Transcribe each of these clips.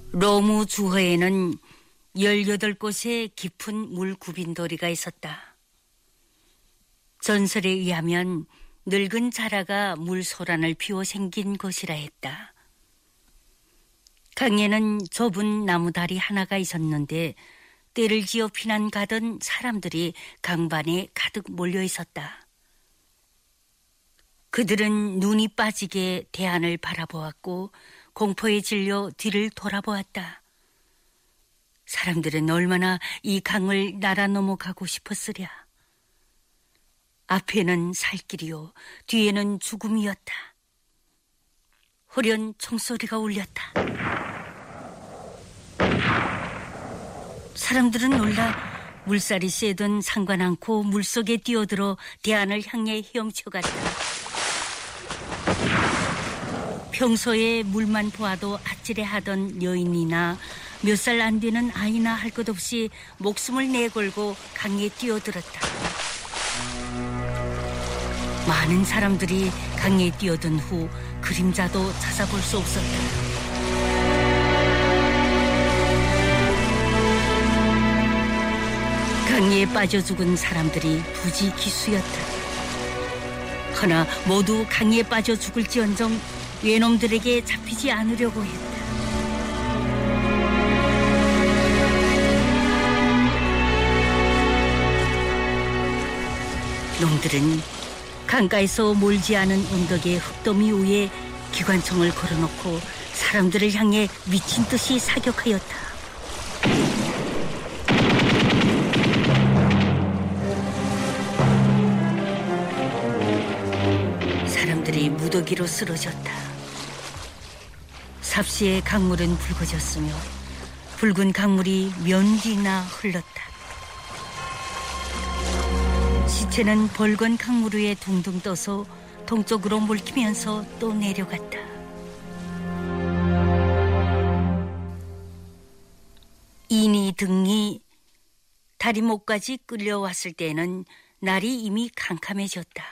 로무 주허에는 18곳의 깊은 물구빈돌이가 있었다. 전설에 의하면 늙은 자라가 물소란을 피워 생긴 곳이라 했다. 강에는 좁은 나무다리 하나가 있었는데 때를 지어 피난 가던 사람들이 강반에 가득 몰려 있었다. 그들은 눈이 빠지게 대안을 바라보았고 공포에 질려 뒤를 돌아보았다. 사람들은 얼마나 이 강을 날아 넘어가고 싶었으랴. 앞에는 살길이요 뒤에는 죽음이었다. 호련 총소리가 울렸다. 사람들은 놀라 물살이 세든 상관 않고 물속에 뛰어들어 대안을 향해 헤엄쳐갔다. 평소에 물만 보아도 아찔해하던 여인이나 몇 살 안 되는 아이나 할 것 없이 목숨을 내걸고 강에 뛰어들었다. 많은 사람들이 강에 뛰어든 후 그림자도 찾아볼 수 없었다. 강에 빠져 죽은 사람들이 부지기수였다. 허나 모두 강에 빠져 죽을지언정 외놈들에게 잡히지 않으려고 했다. 놈들은 강가에서 멀지 않은 언덕의 흙더미 위에 기관총을 걸어놓고 사람들을 향해 미친 듯이 사격하였다. 사람들이 무더기로 쓰러졌다. 삽시의 강물은 붉어졌으며 붉은 강물이 면기나 흘렀다. 시체는 벌건 강물 위에 둥둥 떠서 동쪽으로 몰키면서 또 내려갔다. 인이 등이 다리목까지 끌려왔을 때는 날이 이미 캄캄해졌다.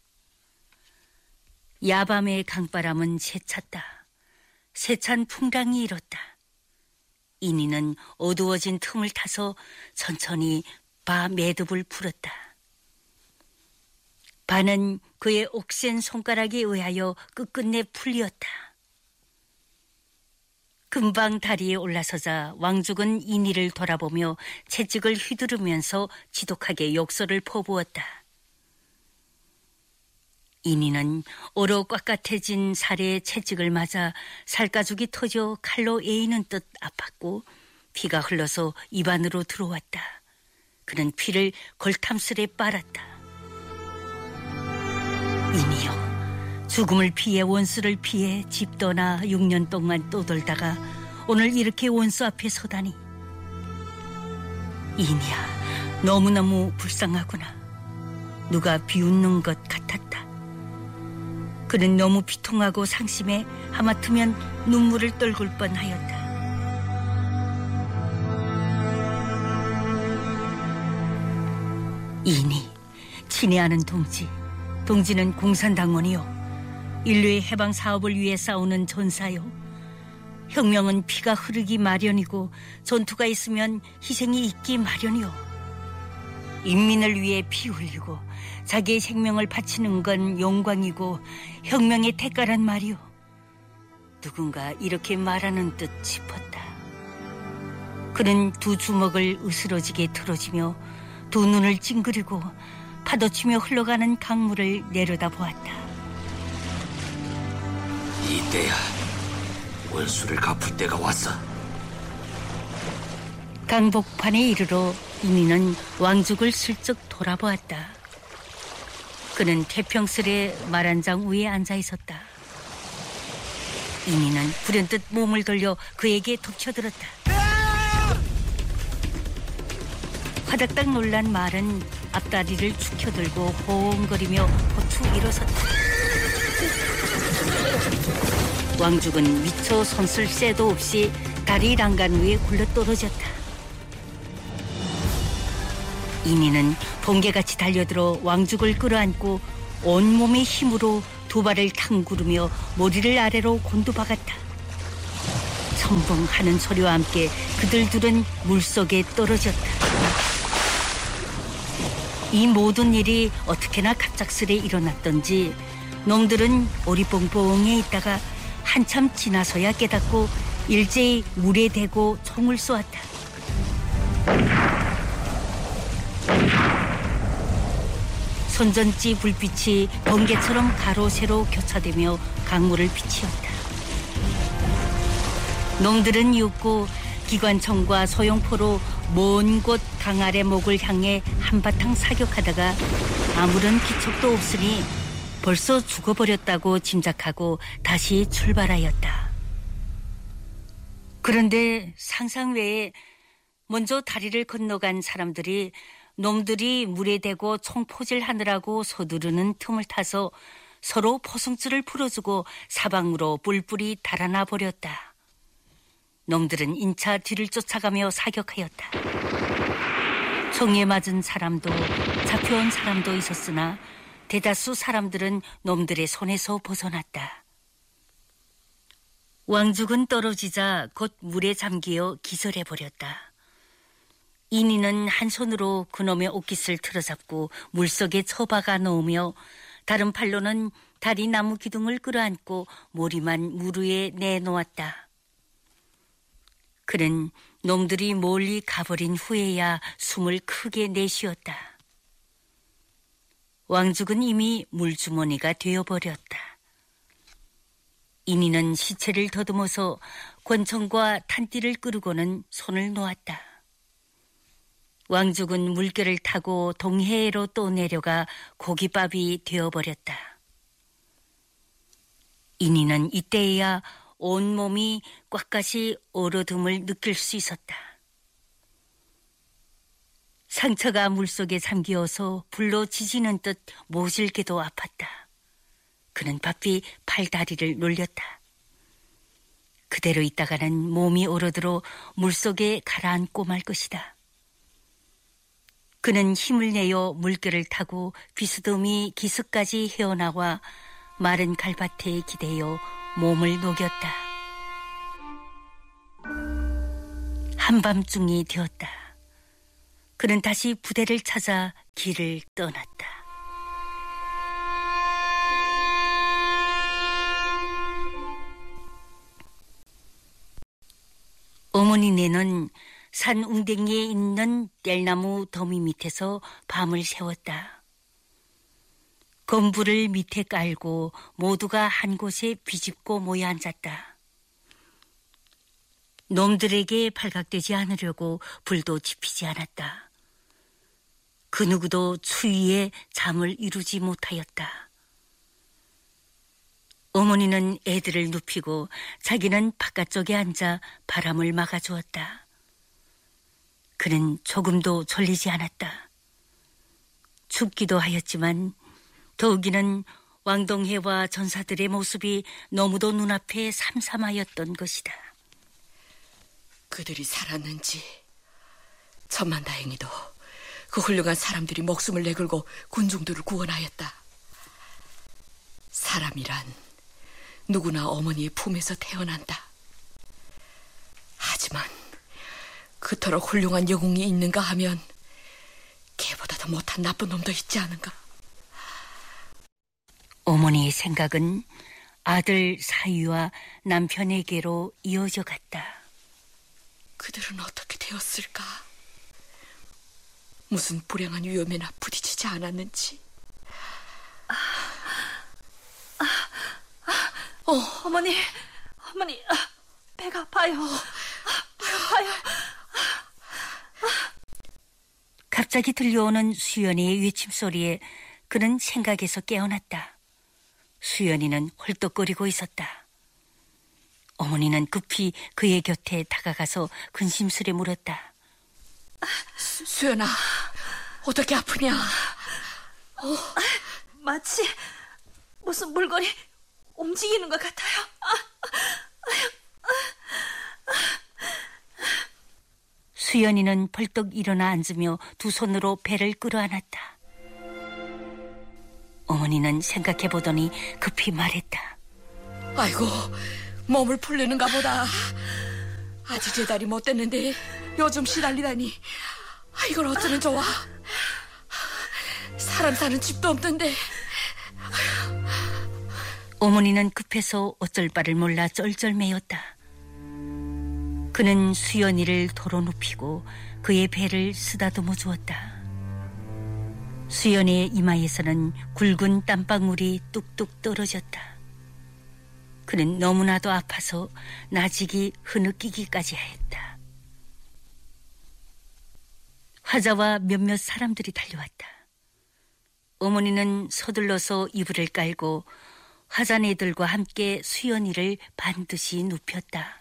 야밤의 강바람은 세찼다. 세찬 풍랑이 일었다. 인이는 어두워진 틈을 타서 천천히 바 매듭을 풀었다. 바는 그의 옥센 손가락에 의하여 끝끝내 풀리었다. 금방 다리에 올라서자 왕죽은 인이를 돌아보며 채찍을 휘두르면서 지독하게 욕설을 퍼부었다. 인이는 오로 꽉같아진 살에 채찍을 맞아 살가죽이 터져 칼로 에이는 듯 아팠고 피가 흘러서 입안으로 들어왔다. 그는 피를 걸탐스레 빨았다. 인이여, 죽음을 피해 원수를 피해 집 떠나 6년 동안 떠돌다가 오늘 이렇게 원수 앞에 서다니. 인이야, 너무너무 불쌍하구나. 누가 비웃는 것 같았다. 그는 너무 비통하고 상심해 하마터면 눈물을 떨굴 뻔하였다. 인이, 친애하는 동지, 동지는 공산당원이요, 인류의 해방 사업을 위해 싸우는 전사요, 혁명은 피가 흐르기 마련이고 전투가 있으면 희생이 있기 마련이요, 인민을 위해 피 흘리고 자기의 생명을 바치는 건 영광이고 혁명의 대가란 말이요. 누군가 이렇게 말하는 듯 싶었다. 그는 두 주먹을 으스러지게 틀어지며 두 눈을 찡그리고 파도치며 흘러가는 강물을 내려다보았다. 이때야 원수를 갚을 때가 왔어. 강복판에 이르러 인이는 왕죽을 슬쩍 돌아보았다. 그는 태평스레 말 한 장 위에 앉아 있었다. 인이는 불현듯 몸을 돌려 그에게 덮쳐들었다. 화닥닥 놀란 말은 앞다리를 축혀들고 호응거리며 호축 일어섰다. 왕죽은 미처 손쓸 새도 없이 다리欄干 위에 굴러떨어졌다. 인이는 번개같이 달려들어 왕죽을 끌어안고 온몸의 힘으로 두 발을 탕구르며 머리를 아래로 곤두박았다. 첨벙 하는 소리와 함께 그들 둘은 물속에 떨어졌다. 이 모든 일이 어떻게나 갑작스레 일어났던지 놈들은 오리뽕뽕에 있다가 한참 지나서야 깨닫고 일제히 물에 대고 총을 쏘았다. 손전지 불빛이 번개처럼 가로세로 교차되며 강물을 비치었다. 놈들은 육고 기관총과 소용포로 먼 곳 강 아래 목을 향해 한바탕 사격하다가 아무런 기척도 없으니 벌써 죽어버렸다고 짐작하고 다시 출발하였다. 그런데 상상 외에 먼저 다리를 건너간 사람들이 놈들이 물에 대고 총포질하느라고 서두르는 틈을 타서 서로 포승줄을 풀어주고 사방으로 뿔뿔이 달아나 버렸다. 놈들은 인차 뒤를 쫓아가며 사격하였다. 총에 맞은 사람도 잡혀온 사람도 있었으나 대다수 사람들은 놈들의 손에서 벗어났다. 왕죽은 떨어지자 곧 물에 잠기어 기절해버렸다. 인이는 한 손으로 그놈의 옷깃을 틀어잡고 물속에 처박아 놓으며 다른 팔로는 다리 나무 기둥을 끌어안고 모리만 물 위에 내놓았다. 그는 놈들이 멀리 가버린 후에야 숨을 크게 내쉬었다. 왕죽은 이미 물주머니가 되어버렸다. 인이는 시체를 더듬어서 권총과 탄띠를 끄르고는 손을 놓았다. 왕죽은 물결을 타고 동해로 또 내려가 고깃밥이 되어버렸다. 인이는 이때에야 온몸이 꽉까지 얼어듦을 느낄 수 있었다. 상처가 물속에 잠기어서 불로 지지는 듯 모질게도 아팠다. 그는 바삐 팔다리를 놀렸다. 그대로 있다가는 몸이 얼어들어 물속에 가라앉고 말 것이다. 그는 힘을 내어 물결을 타고 비스듬히 기슭까지 헤어나와 마른 갈밭에 기대어 몸을 녹였다. 한밤중이 되었다. 그는 다시 부대를 찾아 길을 떠났다. 어머니네는 산 웅덩이에 있는 뗄나무 더미 밑에서 밤을 새웠다. 건불을 밑에 깔고 모두가 한 곳에 비집고 모여 앉았다. 놈들에게 발각되지 않으려고 불도 지피지 않았다. 그 누구도 추위에 잠을 이루지 못하였다. 어머니는 애들을 눕히고 자기는 바깥쪽에 앉아 바람을 막아주었다. 그는 조금도 졸리지 않았다. 춥기도 하였지만 더욱이는 왕동해와 전사들의 모습이 너무도 눈앞에 삼삼하였던 것이다. 그들이 살았는지 천만다행히도 그 훌륭한 사람들이 목숨을 내걸고 군중들을 구원하였다. 사람이란 누구나 어머니의 품에서 태어난다. 하지만 그토록 훌륭한 영웅이 있는가 하면 걔보다 더 못한 나쁜 놈도 있지 않은가. 어머니의 생각은 아들 사위와 남편에게로 이어져 갔다. 그들은 어떻게 되었을까? 무슨 불행한 위험에나 부딪히지 않았는지. 어머니, 배가 아파요. 아파요. 갑자기 들려오는 수연이의 외침소리에 그는 생각에서 깨어났다. 수연이는 헐떡거리고 있었다. 어머니는 급히 그의 곁에 다가가서 근심스레 물었다. 수연아, 어떻게 아프냐? 마치 무슨 물건이 움직이는 것 같아요. 수연이는 벌떡 일어나 앉으며 두 손으로 배를 끌어안았다. 어머니는 생각해보더니 급히 말했다. 아이고, 몸을 풀리는가 보다. 아직 제 달이 못 됐는데 요즘 시달리다니. 이걸 어쩌면 좋아. 사람 사는 집도 없던데. 어머니는 급해서 어쩔 바를 몰라 쩔쩔매였다. 그는 수연이를 도로 눕히고 그의 배를 쓰다듬어 주었다. 수연이의 이마에서는 굵은 땀방울이 뚝뚝 떨어졌다. 그는 너무나도 아파서 나직이 흐느끼기까지 했다. 화자와 몇몇 사람들이 달려왔다. 어머니는 서둘러서 이불을 깔고 화자네들과 함께 수연이를 반드시 눕혔다.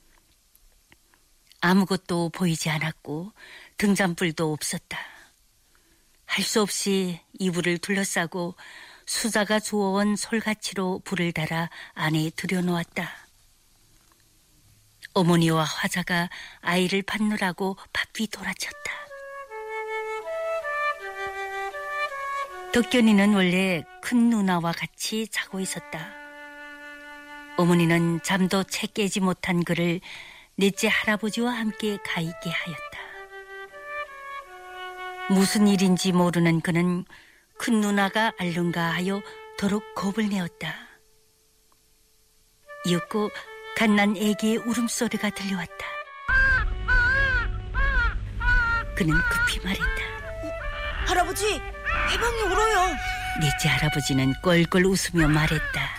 아무것도 보이지 않았고 등잔불도 없었다. 할 수 없이 이불을 둘러싸고 수자가 주워온 솔가치로 불을 달아 안에 들여놓았다. 어머니와 화자가 아이를 받느라고 바삐 돌아쳤다. 덕견이는 원래 큰 누나와 같이 자고 있었다. 어머니는 잠도 채 깨지 못한 그를 넷째 할아버지와 함께 가 있게 하였다. 무슨 일인지 모르는 그는 큰 누나가 앓는가 하여 더욱 겁을 내었다. 이윽고 갓난 애기의 울음소리가 들려왔다. 그는 급히 말했다. 할아버지, 해방이 울어요. 넷째 할아버지는 껄껄 웃으며 말했다.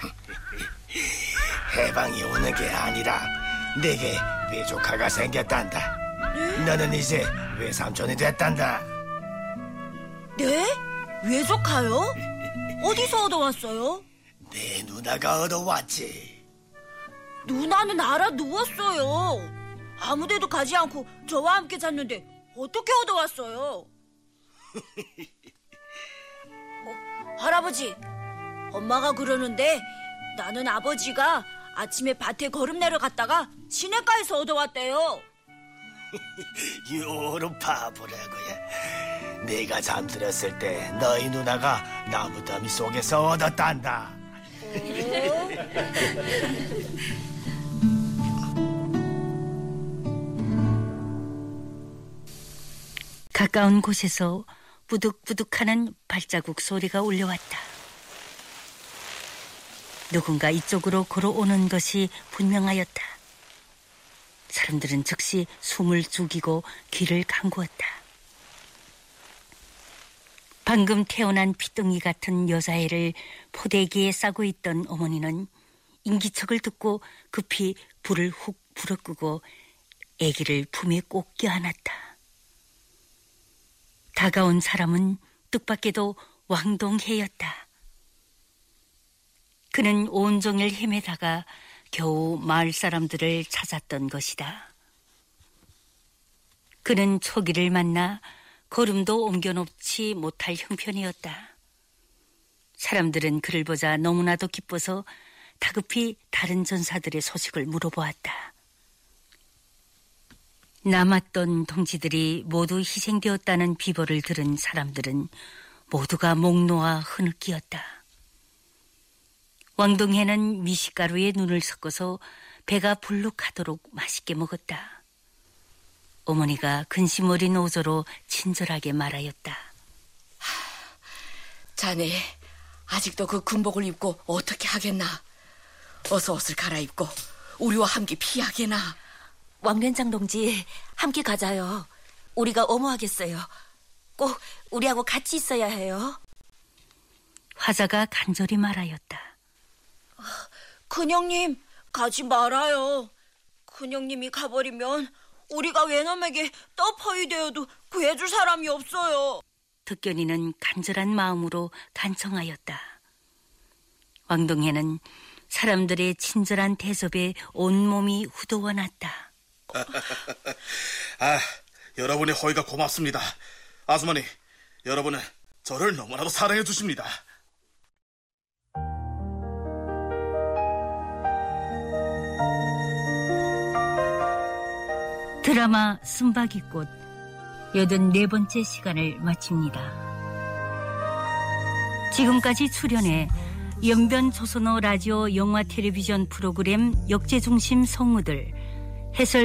해방이 오는 게 아니라 내게 외조카가 생겼단다. 너는 이제 외삼촌이 됐단다. 네? 외조카요? 어디서 얻어왔어요? 내 누나가 얻어왔지. 누나는 알아 누웠어요. 아무데도 가지 않고 저와 함께 잤는데 어떻게 얻어왔어요? 할아버지, 엄마가 그러는데 나는 아버지가 아침에 밭에 거름 내려갔다가 시냇가에서 얻어왔대요. 요런 바보라고야. 내가 잠들었을 때 너희 누나가 나무더미 속에서 얻었단다. 가까운 곳에서 부득부득하는 발자국 소리가 울려왔다. 누군가 이쪽으로 걸어오는 것이 분명하였다. 사람들은 즉시 숨을 죽이고 귀를 감구었다. 방금 태어난 피덩이 같은 여자애를 포대기에 싸고 있던 어머니는 인기척을 듣고 급히 불을 훅 불어끄고 아기를 품에 꼭 껴안았다. 다가온 사람은 뜻밖에도 왕동해였다. 그는 온종일 헤매다가 겨우 마을 사람들을 찾았던 것이다. 그는 초기를 만나 걸음도 옮겨놓지 못할 형편이었다. 사람들은 그를 보자 너무나도 기뻐서 다급히 다른 전사들의 소식을 물어보았다. 남았던 동지들이 모두 희생되었다는 비보를 들은 사람들은 모두가 목 놓아 흐느끼었다. 왕동해는 미식가루에 눈을 섞어서 배가 불룩하도록 맛있게 먹었다. 어머니가 근심 어린 오조로 친절하게 말하였다. 자네 아직도 그 군복을 입고 어떻게 하겠나. 어서 옷을 갈아입고 우리와 함께 피하게나. 왕連장 동지, 함께 가자요. 우리가 어머하겠어요. 꼭 우리하고 같이 있어야 해요. 화자가 간절히 말하였다. 큰형님, 가지 말아요. 큰형님이 가버리면 우리가 외놈에게 떡허위 되어도 구해줄 사람이 없어요. 덕견이는 간절한 마음으로 간청하였다. 왕동해는 사람들의 친절한 대접에 온몸이 후더워 났다. 여러분의 호의가 고맙습니다. 아주머니, 여러분은 저를 너무나도 사랑해 주십니다. 드라마 순박이꽃 84번째 시간을 마칩니다. 지금까지 출연해 연변 조선어 라디오 영화 텔레비전 프로그램 역제중심 성우들, 해설